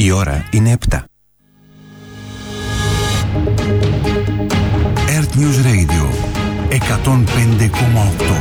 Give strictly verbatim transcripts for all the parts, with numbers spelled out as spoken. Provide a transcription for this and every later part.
Η ώρα είναι επτά. Earth News Radio εκατόν πέντε κόμμα οκτώ.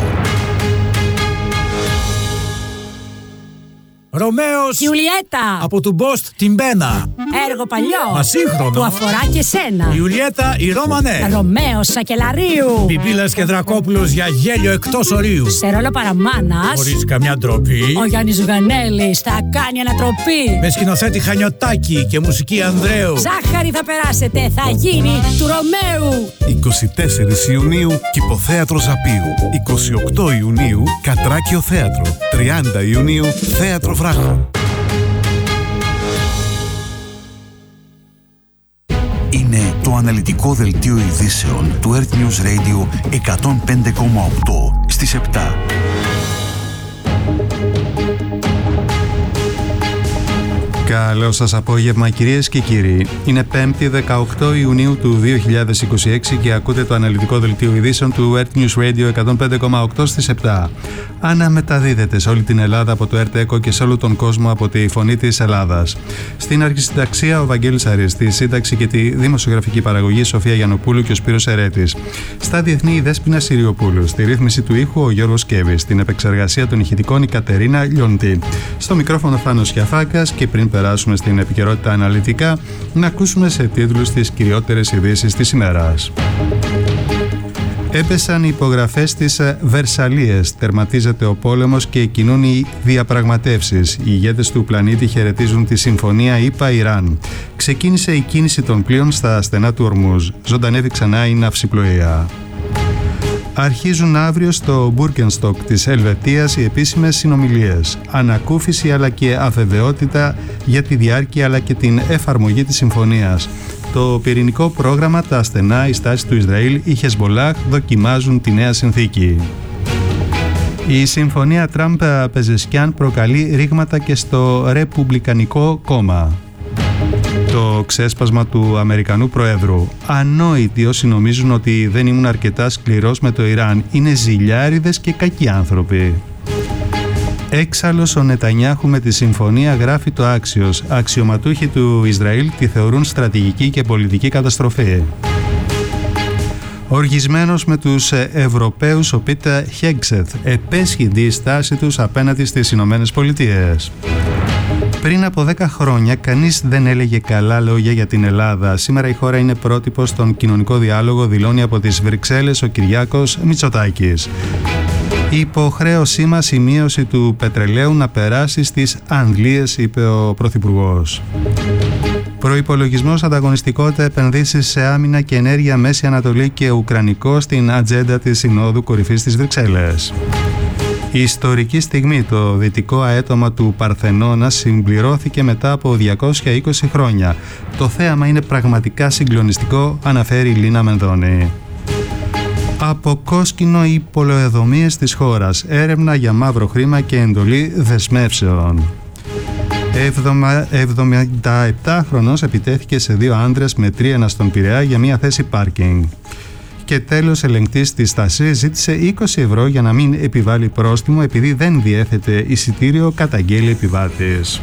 Ρωμαίος Ιουλιέτα από του Μπόστ την Πένα. Έργο παλιό Ασύγχρονο που αφορά και σένα. Ιουλιέτα η Ρώμανε. Ρωμαίος Σακελαρίου. Πιπίλας και Δρακόπουλος για γέλιο εκτός ορίου. Σε ρόλο παραμάνας Χωρίς καμιά ντροπή. ο Γιάννης Ζουγανέλης θα κάνει ανατροπή. Με σκηνοθέτη Χανιωτάκη και μουσική Ανδρέου. Ζάχαρη θα περάσετε, θα γίνει του Ρωμαίου. εικοστή τέταρτη Ιουνίου Κηποθέατρο Ζαπίου. εικοστή όγδοη Ιουνίου Κατράκιο Θέατρο. τριάντα Ιουνίου Θέατρο Βράχο. Είναι το αναλυτικό δελτίο ειδήσεων του Earth News Radio εκατόν πέντε κόμμα οκτώ στις επτά. Καλό σας απόγευμα κυρίες και κύριοι. Είναι πέμπτη δεκαοκτώ Ιουνίου του δύο χιλιάδες είκοσι έξι και ακούτε το αναλυτικό δελτίο ειδήσεων του Earth News Radio εκατόν πέντε κόμμα οκτώ στις επτά. Αναμεταδίδεται σε όλη την Ελλάδα από το Earth Echo και σε όλο τον κόσμο από τη Φωνή της Ελλάδας. Στην αρχισυνταξία ο Βαγγέλης Αρής, στη σύνταξη και τη δημοσιογραφική παραγωγή Σοφία Γιαννοπούλου και ο Σπύρος Ερέτης. Στα διεθνή η Δέσποινα Συριοπούλου, στη ρύθμιση του ήχου ο Γιώργος Κέβης, στην επεξεργασία των ηχητικών η Κατερίνα Λιοντή. Στο μικρόφωνο Θάνος Κιαφάκας και πριν περάσουμε στην επικαιρότητα αναλυτικά, να ακούσουμε σε τίτλους τις κυριότερες ειδήσεις της ημέρας. Έπεσαν οι υπογραφές στις Βερσαλίες, τερματίζεται ο πόλεμος και κινούν οι διαπραγματεύσεις. Οι ηγέτες του πλανήτη χαιρετίζουν τη συμφωνία ΗΠΑ-Ιράν. Ξεκίνησε η κίνηση των πλοίων στα στενά του Ορμούζ. Ζωντανεύει ξανά η ναυσιπλοεία. Αρχίζουν αύριο στο Μπούρκενστοκ της Ελβετίας οι επίσημες συνομιλίες. Ανακούφιση αλλά και αβεβαιότητα για τη διάρκεια αλλά και την εφαρμογή της συμφωνίας. Το πυρηνικό πρόγραμμα, τα ασθενά, η στάση του Ισραήλ, η Χεσμολάχ δοκιμάζουν τη νέα συνθήκη. Η συμφωνία Τραμπ-Πεζεσκιάν προκαλεί ρήγματα και στο Ρεπουμπλικανικό κόμμα. Το ξέσπασμα του Αμερικανού Προέδρου. Ανόητοι όσοι νομίζουν ότι δεν ήμουν αρκετά σκληρός με το Ιράν. Είναι ζηλιάριδες και κακοί άνθρωποι. Έξαλλος ο Νετανιάχου με τη συμφωνία, γράφει το Άξιος. Αξιωματούχοι του Ισραήλ τη θεωρούν στρατηγική και πολιτική καταστροφή. Οργισμένος με τους Ευρωπαίους, ο Πίτερ Χέγκσεθ επέσχυνται η στάση τους απέναντι στις Ηνωμένες Πολιτείες. Πριν από δέκα χρόνια κανείς δεν έλεγε καλά λόγια για την Ελλάδα. Σήμερα η χώρα είναι πρότυπο στον κοινωνικό διάλογο, δηλώνει από τις Βρυξέλλες ο Κυριάκος Μητσοτάκης. Η υποχρέωσή μας η μείωση του πετρελαίου να περάσει στις Αγγλίες, είπε ο Πρωθυπουργός. Προϋπολογισμός, ανταγωνιστικότητα, επενδύσεις σε άμυνα και ενέργεια, Μέση Ανατολή και Ουκρανικό στην ατζέντα της Συνόδου Κορυφής της Βρυξέλλες. Η ιστορική στιγμή, το δυτικό αέτομα του Παρθενώνα συμπληρώθηκε μετά από διακόσια είκοσι χρόνια. Το θέαμα είναι πραγματικά συγκλονιστικό, αναφέρει η Λίνα Μενδώνη. Από κόσκινο οι πολεοδομίες της χώρας, έρευνα για μαύρο χρήμα και εντολή δεσμεύσεων. εβδομηνταεπτάχρονος επιτέθηκε σε δύο άντρες με τρίανα στον Πειραιά για μια θέση πάρκινγκ. Και τέλος, ελεγκτής της ΤΑΣΕ ζήτησε είκοσι ευρώ για να μην επιβάλλει πρόστιμο επειδή δεν διέθετε εισιτήριο, καταγγέλει επιβάτης.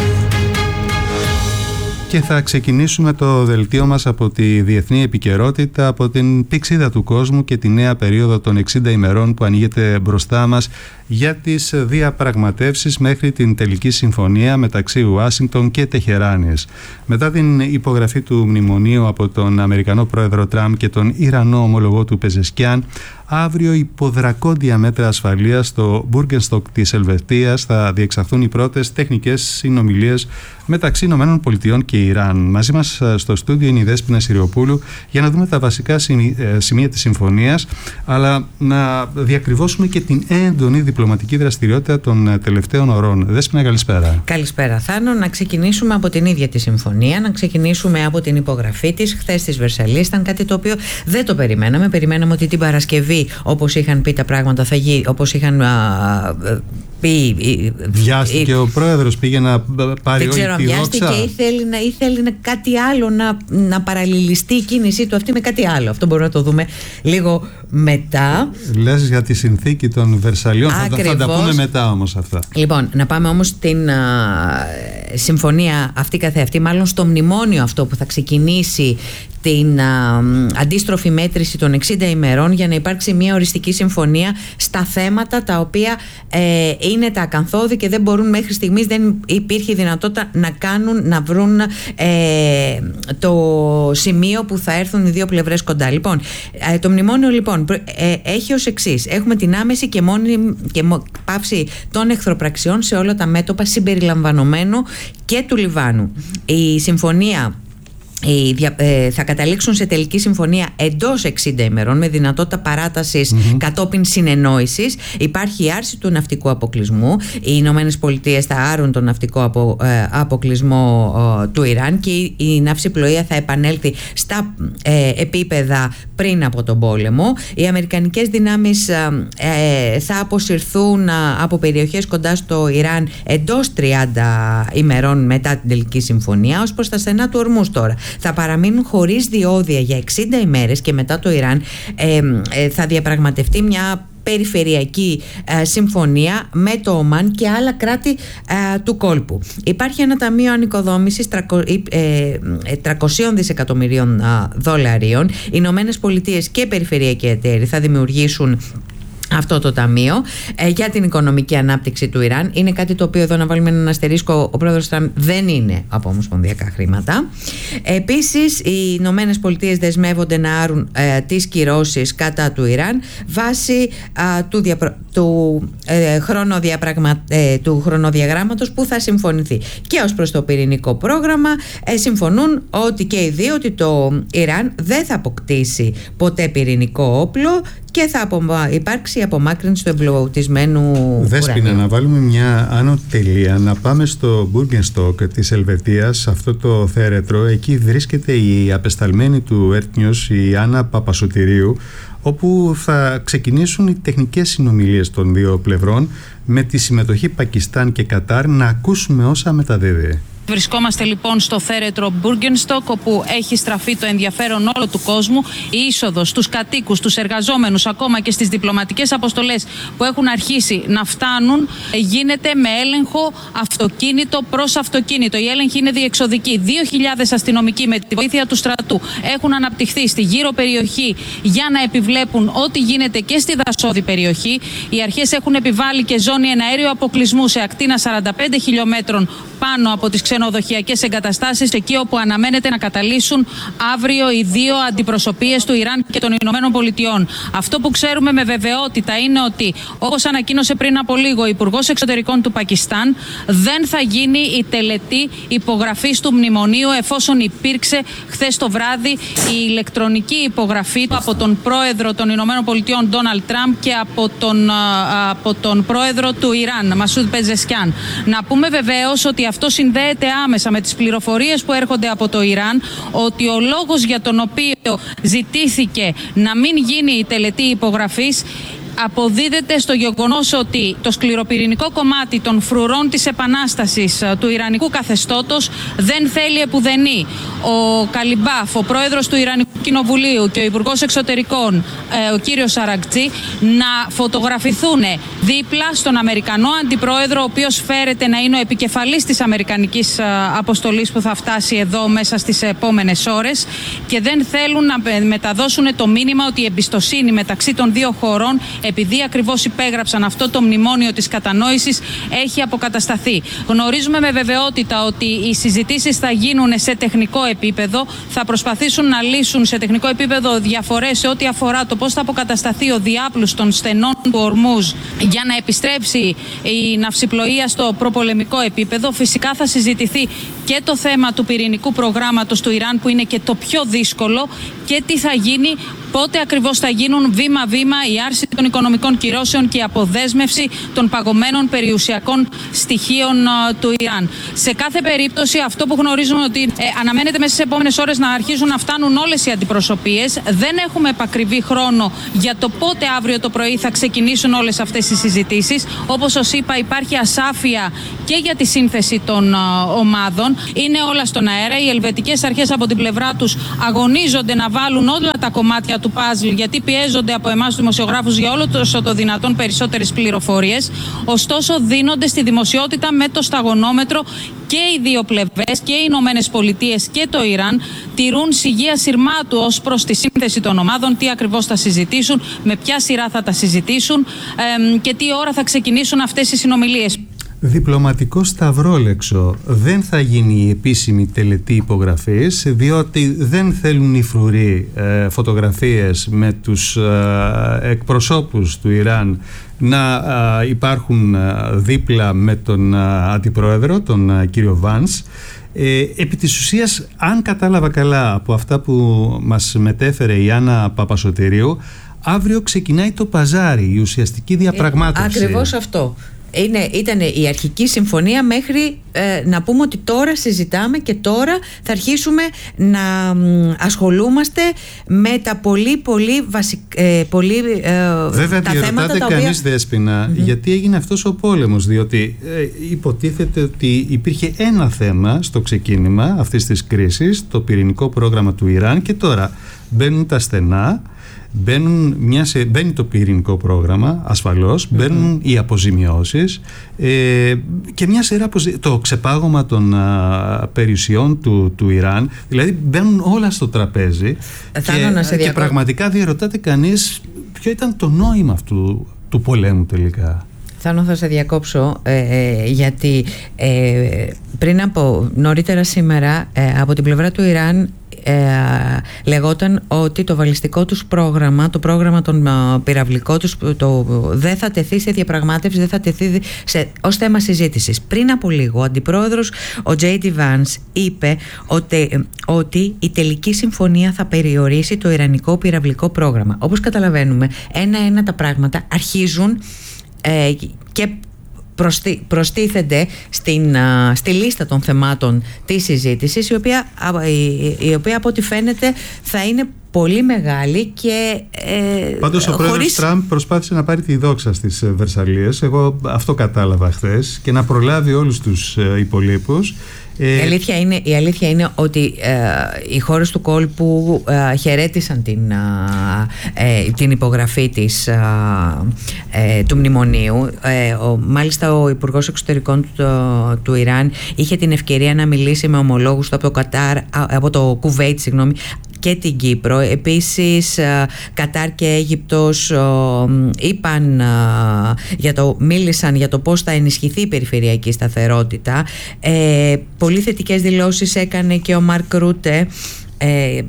Και θα ξεκινήσουμε το δελτίο μας από τη διεθνή επικαιρότητα, από την πηξίδα του κόσμου και τη νέα περίοδο των εξήντα ημερών που ανοίγεται μπροστά μας για τις διαπραγματεύσεις μέχρι την τελική συμφωνία μεταξύ Ουάσιγκτον και Τεχεράνης. Μετά την υπογραφή του μνημονίου από τον Αμερικανό πρόεδρο Τραμπ και τον Ιρανό ομολογό του Πεζεσκιάν, αύριο υπό δρακόντια μέτρα ασφαλείας στο Μπούρκενστοκ της Ελβετίας θα διεξαχθούν οι πρώτες τεχνικές συνομιλίες μεταξύ Ηνωμένων Πολιτειών και Ιράν. Μαζί μας στο στούντιο είναι η Δέσποινα Συριοπούλου για να δούμε τα βασικά σημεία της συμφωνίας, αλλά να διακριβώσουμε και την έντονη διπλωματική δραστηριότητα των τελευταίων ωρών. Δέσποινα, καλησπέρα. Καλησπέρα, Θάνο. Να ξεκινήσουμε από την ίδια τη συμφωνία, να ξεκινήσουμε από την υπογραφή της χθες στις Βερσαλίες. Ήταν κάτι το οποίο δεν το περιμέναμε. Περιμέναμε ότι την Παρασκευή, όπως είχαν πει τα πράγματα, θα γίνει, όπως είχαν α, πει. Βιάστηκε ο πρόεδρος, πήγε να πάρει όλη τη δόξα. Βιάστηκε ή θέλει, να, ή θέλει να κάτι άλλο, να, να παραλληλιστεί η κίνησή του αυτή με κάτι άλλο. Αυτό μπορούμε να το δούμε λίγο μετά. Λες για τη συνθήκη των Βερσαλιών. Θα, θα τα πούμε μετά όμως αυτά. Λοιπόν, να πάμε όμως στην, α, συμφωνία αυτή καθεαυτή, μάλλον στο μνημόνιο αυτό που θα ξεκινήσει την α, αντίστροφη μέτρηση των εξήντα ημερών, για να υπάρξει μια οριστική συμφωνία στα θέματα τα οποία ε, είναι τα ακαθόδη και δεν μπορούν, μέχρι στιγμής δεν υπήρχε δυνατότητα να κάνουν, να βρουν ε, το σημείο που θα έρθουν οι δύο πλευρές κοντά. Λοιπόν, ε, το μνημόνιο λοιπόν ε, έχει ως εξής: έχουμε την άμεση και μόνη και πάυση των εχθροπραξιών σε όλα τα μέτωπα, συμπεριλαμβανομένου και του Λιβάνου. Η συμφωνία θα καταλήξουν σε τελική συμφωνία εντός εξήντα ημερών, με δυνατότητα παράτασης mm-hmm. κατόπιν συνεννόησης. Υπάρχει η άρση του ναυτικού αποκλεισμού. Οι Ηνωμένες Πολιτείες θα άρουν τον ναυτικό απο, ε, αποκλεισμό ε, του Ιράν και η, η ναυσιπλοεία θα επανέλθει στα ε, επίπεδα πριν από τον πόλεμο. Οι αμερικανικές δυνάμεις ε, ε, θα αποσυρθούν ε, από περιοχές κοντά στο Ιράν εντός τριάντα ημερών μετά την τελική συμφωνία. Ως προς τα στενά του Ορμούς τώρα, θα παραμείνουν χωρίς διόδια για εξήντα ημέρες και μετά το Ιράν ε, ε, θα διαπραγματευτεί μια περιφερειακή ε, συμφωνία με το Ομάν και άλλα κράτη ε, του κόλπου. Υπάρχει ένα ταμείο ανοικοδόμησης τριακόσια δισεκατομμυρίων ε, δολαρίων. Οι Ηνωμένες Πολιτείες και περιφερειακοί εταίροι θα δημιουργήσουν αυτό το ταμείο ε, για την οικονομική ανάπτυξη του Ιράν. Είναι κάτι το οποίο, εδώ να βάλουμε έναν αστερίσκο, ο πρόεδρος Τραμπ δεν είναι από ομοσπονδιακά χρήματα. Επίσης, οι Ηνωμένες Πολιτείες δεσμεύονται να άρουν ε, τις κυρώσεις κατά του Ιράν βάσει ε, του, διαπρο... του, ε, χρονοδιαπραγμα... ε, του χρονοδιαγράμματος που θα συμφωνηθεί. Και ως προς το πυρηνικό πρόγραμμα ε, συμφωνούν ότι και οι δύο ότι το Ιράν δεν θα αποκτήσει ποτέ πυρηνικό όπλο και θα απο... υπάρξει απομάκρυνση του εμπλουτισμένου Δέσποινα, ουρανίου. Να βάλουμε μια άνω τελεία, να πάμε στο Bürgenstock της Ελβετίας, αυτό το θέρετρο. Εκεί βρίσκεται η απεσταλμένη του Earth News, η Άννα Παπασωτηρίου, όπου θα ξεκινήσουν οι τεχνικές συνομιλίες των δύο πλευρών με τη συμμετοχή Πακιστάν και Κατάρ. Να ακούσουμε όσα μεταδίδει. Βρισκόμαστε λοιπόν στο θέρετρο Bürgenstock, όπου έχει στραφεί το ενδιαφέρον όλο του κόσμου. Η είσοδος στους κατοίκους, στους εργαζόμενους, ακόμα και στις διπλωματικές αποστολές που έχουν αρχίσει να φτάνουν, γίνεται με έλεγχο αυτοκίνητο προς αυτοκίνητο. Η έλεγχη είναι διεξοδική. Δύο χιλιάδες αστυνομικοί με τη βοήθεια του στρατού έχουν αναπτυχθεί στη γύρω περιοχή για να επιβλέπουν ό,τι γίνεται και στη δασόδη περιοχή. Οι αρχές έχουν επιβάλει και ζώνη εναέριου αποκλεισμού σε ακτίνα σαράντα πέντε χιλιόμετρων πάνω από τις ξενοδοχειακές εγκαταστάσεις, εκεί όπου αναμένεται να καταλύσουν αύριο οι δύο αντιπροσωπείες του Ιράν και των Ηνωμένων Πολιτειών. Αυτό που ξέρουμε με βεβαιότητα είναι ότι, όπως ανακοίνωσε πριν από λίγο ο Υπουργός Εξωτερικών του Πακιστάν, δεν θα γίνει η τελετή υπογραφής του μνημονίου, εφόσον υπήρξε χθες το βράδυ η ηλεκτρονική υπογραφή από τον πρόεδρο των Ηνωμένων Πολιτειών Ντόναλντ Τραμπ και από τον, από τον πρόεδρο του Ιράν, Μασούντ Πεζεσκιάν. Να πούμε βεβαίως ότι αυτό συνδέεται άμεσα με τις πληροφορίες που έρχονται από το Ιράν, ότι ο λόγος για τον οποίο ζητήθηκε να μην γίνει η τελετή υπογραφής αποδίδεται στο γεγονός ότι το σκληροπυρηνικό κομμάτι των φρουρών της επανάστασης του Ιρανικού καθεστώτος δεν θέλει επουδενή ο Καλιμπάφ, ο πρόεδρος του Ιρανικού Κοινοβουλίου και ο Υπουργός Εξωτερικών, ο κύριος Αρακτζή, να φωτογραφηθούν δίπλα στον Αμερικανό Αντιπρόεδρο, ο οποίος φέρεται να είναι ο επικεφαλής της Αμερικανικής αποστολής που θα φτάσει εδώ μέσα στις επόμενες ώρες, και δεν θέλουν να μεταδώσουν το μήνυμα ότι η εμπιστοσύνη μεταξύ των δύο χωρών, επειδή ακριβώς υπέγραψαν αυτό το μνημόνιο της κατανόησης, έχει αποκατασταθεί. Γνωρίζουμε με βεβαιότητα ότι οι συζητήσεις θα γίνουν σε τεχνικό επίπεδο, θα προσπαθήσουν να λύσουν σε τεχνικό επίπεδο διαφορές σε ό,τι αφορά το πώς θα αποκατασταθεί ο διάπλους των στενών του Ορμούζ για να επιστρέψει η ναυσιπλοεία στο προπολεμικό επίπεδο. Φυσικά θα συζητηθεί και το θέμα του πυρηνικού προγράμματος του Ιράν, που είναι και το πιο δύσκολο, και τι θα γίνει, πότε ακριβώς θα γίνουν βήμα-βήμα η άρση των οικονομικών κυρώσεων και η αποδέσμευση των παγωμένων περιουσιακών στοιχείων uh, του Ιράν. Σε κάθε περίπτωση, αυτό που γνωρίζουμε ότι ε, αναμένεται μέσα στις επόμενες ώρες να αρχίζουν να φτάνουν όλες οι αντιπροσωπείες. Δεν έχουμε επακριβή χρόνο για το πότε αύριο το πρωί θα ξεκινήσουν όλες αυτές οι συζητήσεις. Όπως σας είπα, υπάρχει ασάφεια και για τη σύνθεση των uh, ομάδων. Είναι όλα στον αέρα. Οι ελβετικές αρχές από την πλευρά τους αγωνίζονται να βάλουν όλα τα κομμάτια του παζλ, γιατί πιέζονται από εμάς τους δημοσιογράφους για όλο το, το δυνατόν περισσότερες πληροφορίες. Ωστόσο, δίνονται στη δημοσιότητα με το σταγονόμετρο και οι δύο πλευρές, και οι Ηνωμένες Πολιτείες και το Ιράν, τηρούν σιγεία σειρμάτου ως προς τη σύνθεση των ομάδων, τι ακριβώς θα συζητήσουν, με ποια σειρά θα τα συζητήσουν ε, και τι ώρα θα ξεκινήσουν αυτές οι συνομιλίες. Διπλωματικό σταυρόλεξο. Δεν θα γίνει η επίσημη τελετή υπογραφής, διότι δεν θέλουν οι φρουροί ε, φωτογραφίες με τους ε, εκπροσώπους του Ιράν να ε, υπάρχουν ε, δίπλα με τον ε, αντιπρόεδρο, τον ε, κύριο Βάνς. Ε, επί της ουσίας, αν κατάλαβα καλά από αυτά που μας μετέφερε η Άννα Παπασωτηρίου, αύριο ξεκινάει το παζάρι, η ουσιαστική διαπραγμάτευση. Ε, ακριβώς αυτό. Είναι, ήταν η αρχική συμφωνία μέχρι ε, να πούμε ότι τώρα συζητάμε και τώρα θα αρχίσουμε να ασχολούμαστε με τα πολύ πολύ βασικά ε, πολύ, ε, Βέβαια τα θέματα τα οποία... κανείς, Δέσποινα, mm-hmm. γιατί έγινε αυτός ο πόλεμος, διότι ε, υποτίθεται ότι υπήρχε ένα θέμα στο ξεκίνημα αυτής της κρίσης, το πυρηνικό πρόγραμμα του Ιράν, και τώρα μπαίνουν τα στενά. Μπαίνουν μια σε, μπαίνει το πυρηνικό πρόγραμμα, ασφαλώς, mm-hmm. μπαίνουν οι αποζημιώσεις ε, και μια σειρά αποζη... το ξεπάγωμα των α, περιουσιών του, του Ιράν. Δηλαδή μπαίνουν όλα στο τραπέζι και, και πραγματικά διερωτάται κανείς ποιο ήταν το νόημα αυτού του πολέμου τελικά. Θάνο, θα σε διακόψω ε, ε, γιατί ε, πριν από νωρίτερα σήμερα ε, από την πλευρά του Ιράν ε, λεγόταν ότι το βαλιστικό τους πρόγραμμα, το πρόγραμμα των ε, πυραυλικών τους το, δεν θα τεθεί σε διαπραγμάτευση, δεν θα τεθεί σε, ως θέμα συζήτησης. Πριν από λίγο ο αντιπρόεδρος, ο τζέι ντι Vance, είπε ότι, ότι η τελική συμφωνία θα περιορίσει το ιρανικό πυραυλικό πρόγραμμα. Όπως καταλαβαίνουμε, ένα-ένα τα πράγματα αρχίζουν Ε, και προστι, προστίθενται στην, α, στη λίστα των θεμάτων της συζήτησης, η οποία, α, η, η οποία από ό,τι φαίνεται θα είναι πολύ μεγάλη και ε, πάντως ο πρόεδρος χωρίς... Τραμπ προσπάθησε να πάρει τη δόξα στις Βερσαλλίες, εγώ αυτό κατάλαβα χθες, και να προλάβει όλους τους ε, υπολείπους. Η αλήθεια είναι, η αλήθεια είναι ότι ε, οι χώρες του κόλπου ε, χαιρέτησαν την, ε, την υπογραφή της, ε, ε, του μνημονίου. Ε, ο, μάλιστα ο Υπουργός Εξωτερικών του, το, του Ιράν είχε την ευκαιρία να μιλήσει με ομολόγους του από το Κατάρ, από το Κουβέιτ, συγγνώμη, και την Κύπρο. Επίσης Κατάρ και Αίγυπτος είπαν για το, μίλησαν για το πώς θα ενισχυθεί η περιφερειακή σταθερότητα. Ε, πολύ θετικές δηλώσεις έκανε και ο Μαρκ Ρούτε, ε,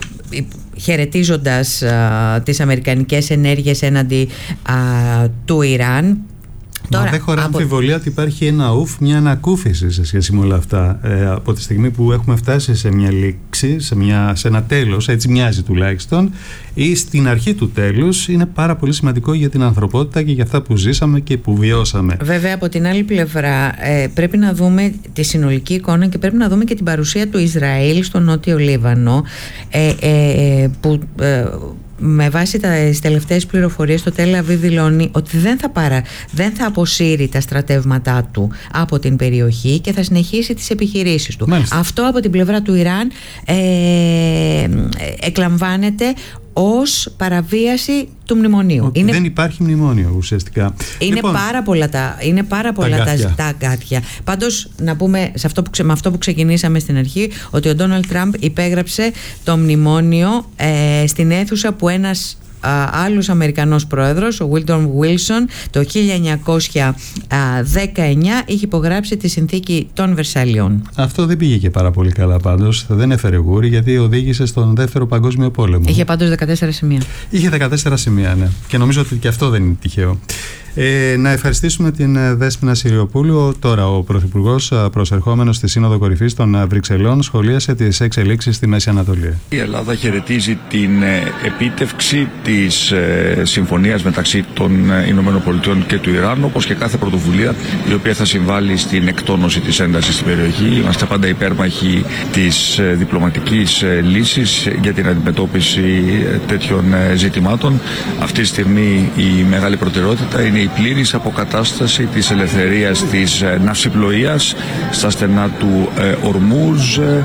χαιρετίζοντας α, τις αμερικανικές ενέργειες έναντι α, του Ιράν. Μα δεν χωρά από... αμφιβολία ότι υπάρχει ένα ουφ, μια ανακούφιση σε σχέση με όλα αυτά. Ε, από τη στιγμή που έχουμε φτάσει σε μια λήξη, σε, μια, σε ένα τέλος, έτσι μοιάζει τουλάχιστον, ή στην αρχή του τέλους, είναι πάρα πολύ σημαντικό για την ανθρωπότητα και για αυτά που ζήσαμε και που βιώσαμε. Βέβαια, από την άλλη πλευρά, ε, πρέπει να δούμε τη συνολική εικόνα και πρέπει να δούμε και την παρουσία του Ισραήλ στο Νότιο Λίβανο, ε, ε, που... Ε, με βάση τις τελευταίες πληροφορίες, το Τελ Αβίβ δηλώνει ότι δεν θα, παρα, δεν θα αποσύρει τα στρατεύματά του από την περιοχή και θα συνεχίσει τις επιχειρήσεις του. Μάλιστα. Αυτό από την πλευρά του Ιράν ε, εκλαμβάνεται ως παραβίαση του μνημονίου. Είναι... Δεν υπάρχει μνημόνιο ουσιαστικά. Είναι λοιπόν, πάρα πολλά τα, είναι πάρα πολλά τα, τα, τα αγκάθια. Πάντως, να πούμε σε αυτό που, με αυτό που ξεκινήσαμε στην αρχή, ότι ο Ντόναλντ Τραμπ υπέγραψε το μνημόνιο ε, στην αίθουσα που ένας άλλος Αμερικανός πρόεδρος, ο Woodrow Wilson, το χίλια εννιακόσια δεκαεννιά είχε υπογράψει τη συνθήκη των Βερσαλλιών. Αυτό δεν πήγε και πάρα πολύ καλά πάντως. Δεν έφερε γούρι, γιατί οδήγησε στον δεύτερο παγκόσμιο πόλεμο. Είχε πάντως δεκατέσσερα σημεία. Είχε δεκατέσσερα σημεία, ναι. Και νομίζω ότι και αυτό δεν είναι τυχαίο. Ε, να ευχαριστήσουμε την Δέσποινα Συριοπούλου. Τώρα ο Πρωθυπουργός, προσερχόμενος στη Σύνοδο Κορυφής των Βρυξελών, σχολίασε τις εξελίξεις στη Μέση Ανατολή. Η Ελλάδα χαιρετίζει την επίτευξη της συμφωνίας μεταξύ των Ηνωμένων Πολιτειών και του Ιράν, όπως και κάθε πρωτοβουλία η οποία θα συμβάλλει στην εκτόνωση της έντασης στην περιοχή. Είμαστε πάντα υπέρμαχοι της διπλωματικής λύσης για την αντιμετώπιση τέτοιων ζητημάτων. Αυτή τη στιγμή η μεγάλη προτεραιότητα είναι η πλήρης αποκατάσταση της ελευθερίας της ναυσιπλοείας στα στενά του ε, Ορμούζ,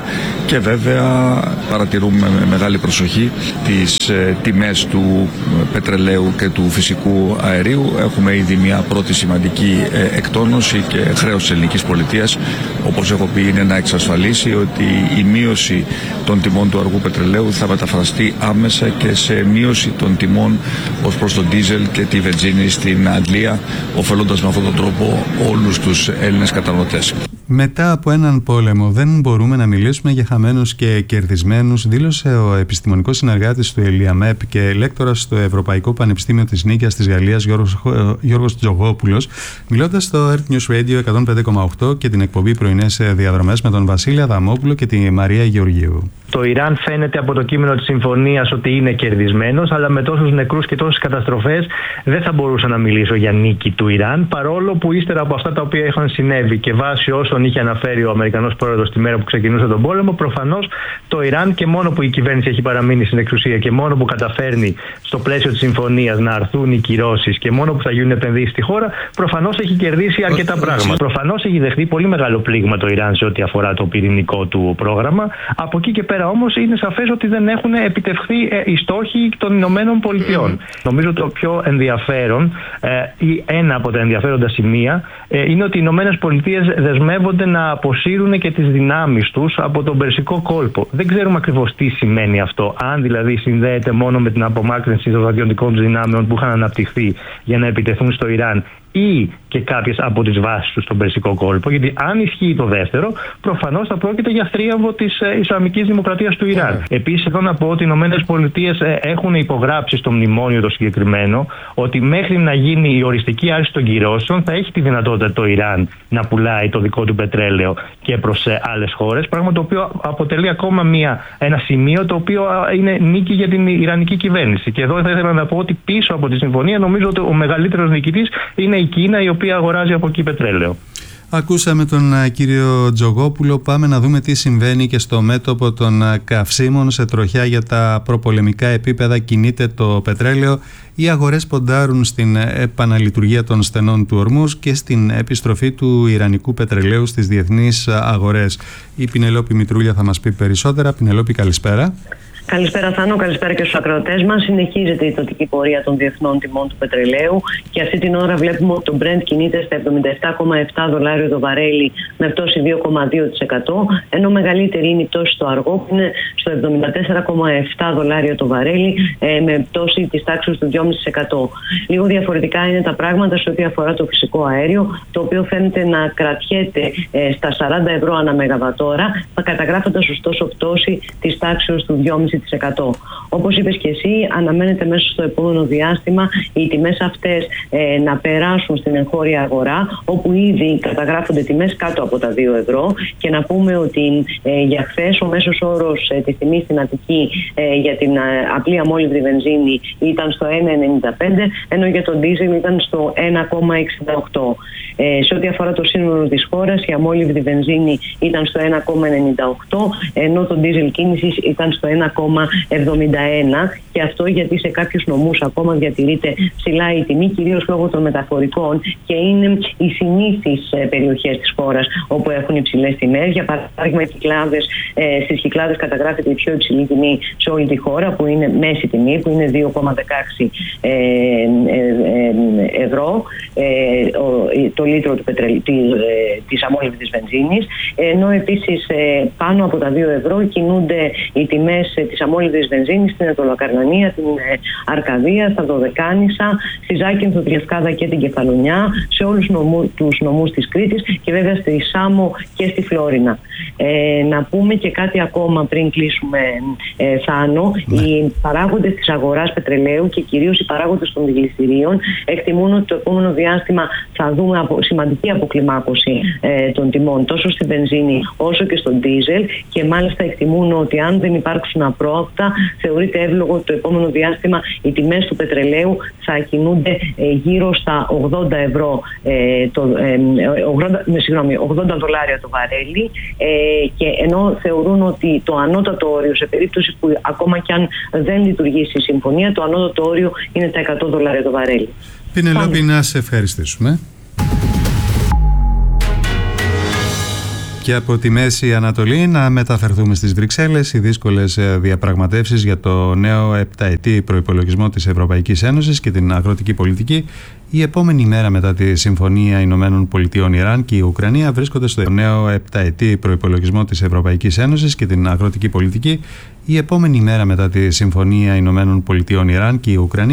και βέβαια παρατηρούμε με μεγάλη προσοχή τις ε, τιμές του πετρελαίου και του φυσικού αερίου. Έχουμε ήδη μια πρώτη σημαντική ε, εκτόνωση και χρέος της ελληνικής πολιτείας, όπως έχω πει, είναι να εξασφαλίσει ότι η μείωση των τιμών του αργού πετρελαίου θα μεταφραστεί άμεσα και σε μείωση των τιμών ως προς τον ντίζελ και τη βενζίνη στην Αγγλία, ωφελώντας με αυτόν τον τρόπο όλους τους Έλληνες καταναλωτές. Μετά από έναν πόλεμο δεν μπορούμε να μιλήσουμε για χαμένους και κερδισμένους, δήλωσε ο επιστημονικός συνεργάτης του ΕΛΙΑΜΕΠ και λέκτορας στο Ευρωπαϊκό Πανεπιστήμιο της Νίκαιας της Γαλλίας, Γιώργος, Γιώργος Τζογόπουλος, μιλώντας στο Earth News Radio εκατόν πέντε κόμμα οκτώ και την εκπομπή Πρωινές Διαδρομές με τον Βασίλη Αδαμόπουλο και τη Μαρία Γεωργίου. Το Ιράν φαίνεται από το κείμενο της συμφωνίας ότι είναι κερδισμένος, αλλά με τόσους νεκρούς και τόσες καταστροφές δεν θα μπορούσα να μιλήσω για νίκη του Ιράν, παρόλο που ύστερα από αυτά τα οποία είχαν συνέβη και βάσει όσων είχε αναφέρει ο Αμερικανός πρόεδρος τη μέρα που ξεκινούσε τον πόλεμο, προφανώς το Ιράν, και μόνο που η κυβέρνηση έχει παραμείνει στην εξουσία και μόνο που καταφέρνει στο πλαίσιο της συμφωνίας να αρθούν οι κυρώσεις και μόνο που θα γίνουν επενδύσεις στη χώρα, προφανώς έχει κερδίσει αρκετά πράγματα. Προφανώς έχει δεχτεί πολύ μεγάλο πλήγμα το Ιράν σε ό,τι αφορά το πυρηνικό του πρόγραμμα. Από εκεί και πέρα όμως είναι σαφές ότι δεν έχουν επιτευχθεί οι στόχοι των Ηνωμένων Πολιτειών. Mm. Νομίζω το πιο ενδιαφέρον ε, ή ένα από τα ενδιαφέροντα σημεία ε, είναι ότι οι Ηνωμένες Πολιτείες δεσμεύονται να αποσύρουν και τις δυνάμεις τους από τον Περσικό κόλπο. Δεν ξέρουμε ακριβώς τι σημαίνει αυτό. Αν δηλαδή συνδέεται μόνο με την απομάκρυνση των ραδιοντικών δυνάμεων που είχαν αναπτυχθεί για να επιτεθούν στο Ιράν, ή και κάποιες από τις βάσεις του στον Περσικό κόλπο, γιατί αν ισχύει το δεύτερο, προφανώς θα πρόκειται για θρίαμβο της ε, Ισλαμικής Δημοκρατίας του Ιράν. Yeah. Επίσης, θέλω να πω ότι οι Ηνωμένες Πολιτείες ε, έχουν υπογράψει στο μνημόνιο το συγκεκριμένο ότι μέχρι να γίνει η οριστική άρση των κυρώσεων θα έχει τη δυνατότητα το Ιράν να πουλάει το δικό του πετρέλαιο και προς ε, άλλες χώρες, πράγμα το οποίο αποτελεί ακόμα μια, ένα σημείο το οποίο ε, είναι νίκη για την Ιρανική κυβέρνηση. Και εδώ θα ήθελα να πω ότι πίσω από τη συμφωνία νομίζω ότι ο μεγαλύτερος νικητής είναι η Κίνα, η οποία αγοράζει από εκεί πετρέλαιο. Ακούσαμε τον κύριο Τζογόπουλο. Πάμε να δούμε τι συμβαίνει και στο μέτωπο των καυσίμων. Σε τροχιά για τα προπολεμικά επίπεδα κινείται το πετρέλαιο. Οι αγορές ποντάρουν στην επαναλειτουργία των στενών του Ορμούζ και στην επιστροφή του ιρανικού πετρελαίου στις διεθνείς αγορές. Η Πινελόπη Μητρούλια θα μας πει περισσότερα. Πινελόπη, καλησπέρα. Καλησπέρα Θάνο, καλησπέρα και στους ακροατές μας. Συνεχίζεται η πτωτική πορεία των διεθνών τιμών του πετρελαίου και αυτή την ώρα βλέπουμε ότι το Brent κινείται στα εβδομήντα επτά κόμμα επτά δολάρια το βαρέλι με πτώση δύο κόμμα δύο τοις εκατό, ενώ μεγαλύτερη είναι η πτώση στο αργό που είναι στο εβδομήντα τέσσερα κόμμα επτά δολάρια το βαρέλι ε, με πτώση της τάξης του δύο κόμμα πέντε τοις εκατό. Λίγο διαφορετικά είναι τα πράγματα σε ό,τι αφορά το φυσικό αέριο, το οποίο φαίνεται να κρατιέται ε, στα σαράντα ευρώ ανά μεγαβατόρα, καταγράφοντας ωστόσο πτώση της τάξης του δύο κόμμα πέντε τοις εκατό. Όπως είπες και εσύ, αναμένεται μέσα στο επόμενο διάστημα οι τιμές αυτές ε, να περάσουν στην εγχώρια αγορά, όπου ήδη καταγράφονται τιμές κάτω από τα δύο ευρώ. Και να πούμε ότι ε, για χθες ο μέσος όρος ε, της τιμής στην Αττική ε, για την ε, απλή αμόλυβδη βενζίνη ήταν στο ένα κόμμα ενενήντα πέντε, ενώ για τον ντίζελ ήταν στο ένα κόμμα εξήντα οκτώ. Ε, σε ό,τι αφορά το σύνολο της χώρας, η αμόλυβδη βενζίνη ήταν στο ένα κόμμα ενενήντα οκτώ, ενώ το ντίζελ κίνησης ήταν στο ένα κόμμα εβδομήντα ένα, και αυτό γιατί σε κάποιους νομούς ακόμα διατηρείται ψηλά η τιμή, κυρίως λόγω των μεταφορικών, και είναι οι συνήθεις περιοχές της χώρας όπου έχουν υψηλές τιμές. Για παράδειγμα, οι Κυκλάδες, ε, στις Κυκλάδες καταγράφεται η πιο υψηλή τιμή σε όλη τη χώρα, που είναι μέση τιμή, που είναι δύο κόμμα δεκαέξι ε, ε, ε, ευρώ ε, ο, το λίτρο του πετρελ, της, ε, της αμόλυβδης βενζίνης, ενώ επίσης ε, πάνω από τα δύο ευρώ κινούνται οι τιμές ε, της αμόλυβδης βενζίνης στην Ετωλοκαρνανία, την ε, Αρκαδία, στα Δωδεκάνησα, στη Ζάκυνθο, τη Λευκάδα και την Κεφαλονιά, σε όλους νομού, τους νομούς της Κρήτης και βέβαια στη Σάμο και στη Φλόρινα. Ε, να πούμε και κάτι ακόμα πριν κλείσουμε, ε, Θάνο. Ναι. Οι παράγοντες της αγοράς πετρελαίου και κυρίως οι παράγοντες των δηληστηρίων εκτιμούν ότι το επόμενο διάστημα θα δούμε απο, σημαντική αποκλιμάκωση ε, των τιμών τόσο στη βενζίνη όσο και στο ντίζελ, και μάλιστα εκτιμούν ότι αν δεν υπάρξουν απρόοπτα, θεωρείται εύλογο ότι το επόμενο διάστημα οι τιμές του πετρελαίου θα κινούνται ε, γύρω στα ογδόντα ευρώ, ε, το, ε, ογδόντα, με, συγγνώμη, ογδόντα δολάρια το βαρέλι, ε, και ενώ θεωρούν ότι το ανώτατο όριο, σε περίπτωση που ακόμα κι αν δεν λειτουργήσει η συμφωνία, το ανώτατο όριο είναι τα εκατό δολάρια το βαρέλι. Πινελόπη, να σε ευχαριστήσουμε. Και από τη Μέση Ανατολή να μεταφερθούμε στις Βρυξέλλες. Οι δύσκολες διαπραγματεύσεις για το νέο επταετή προϋπολογισμό της Ευρωπαϊκής Ένωσης και την αγροτική πολιτική, η επόμενη μέρα μετά τη Συμφωνία Ηνωμένων Πολιτειών Ιράν και η Ουκρανία, βρίσκονται στο νέο επταετή προϋπολογισμό της Ευρωπαϊκής Ένωσης και την αγροτική πολιτική, η επόμενη μέρα μετά τη Συμφωνία Ηνωμένων Πολιτειών Ιράν και η Ουκρανία.